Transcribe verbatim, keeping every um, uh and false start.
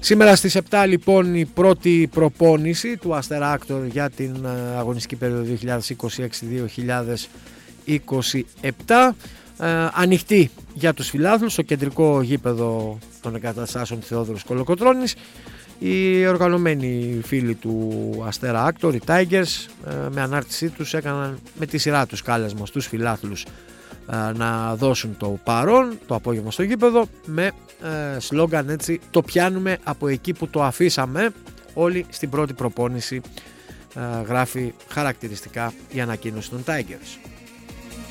Σήμερα στις επτά λοιπόν η πρώτη προπόνηση του Αστέρα Actor για την αγωνιστική περίοδο δύο χιλιάδες είκοσι έξι δύο χιλιάδες είκοσι επτά. Ε, ανοιχτή για τους φιλάθλους στο κεντρικό γήπεδο των εγκαταστάσεων Θεόδωρος Κολοκοτρώνης. Οι οργανωμένοι φίλοι του Αστέρα Actor, οι Tigers, ε, με ανάρτησή τους έκαναν με τη σειρά τους κάλεσμα στους φιλάθλους ε, να δώσουν το παρόν το απόγευμα στο γήπεδο με ε, σλόγγαν έτσι, το πιάνουμε από εκεί που το αφήσαμε, όλοι στην πρώτη προπόνηση, ε, γράφει χαρακτηριστικά η ανακοίνωση των Tigers.